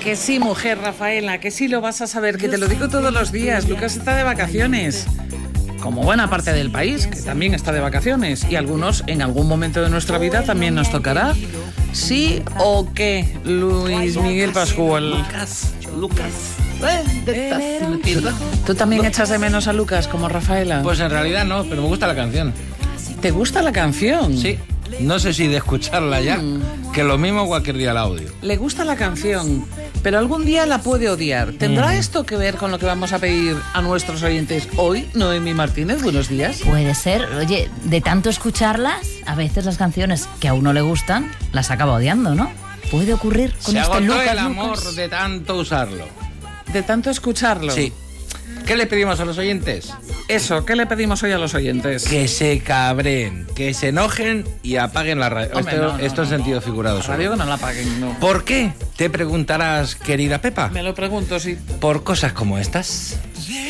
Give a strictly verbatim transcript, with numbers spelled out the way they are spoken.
Que sí, mujer, Rafaela, que sí lo vas a saber, que te lo digo todos los días. Lucas está de vacaciones, como buena parte del país, que también está de vacaciones. Y algunos, en algún momento de nuestra vida, también nos tocará. ¿Sí o qué, Luis Miguel Pascual? Lucas, Lucas. ¿Tú también echas de menos a Lucas como Rafaela? Pues en realidad no, pero me gusta la canción. ¿Te gusta la canción? Sí, no sé si de escucharla ya, mm. que lo mismo cualquier día la audio. Le gusta la canción, pero algún día la puede odiar. ¿Tendrá mm. esto que ver con lo que vamos a pedir a nuestros oyentes hoy? Noemi Martínez, buenos días. Puede ser. Oye, de tanto escucharlas, a veces las canciones que a uno le gustan, las acaba odiando, ¿no? Puede ocurrir con Se este agotó Lucas, el amor Lucas. de tanto usarlo. ¿De tanto escucharlo? Sí. ¿Qué le pedimos a los oyentes? Eso, ¿qué le pedimos hoy a los oyentes? Que se cabreen, que se enojen y apaguen la radio. Hombre, esto no, no, esto no, en sentido no. figurado. La radio que no la apaguen, no. ¿Por qué? Te preguntarás, querida Pepa. Me lo pregunto, sí. Por cosas como estas.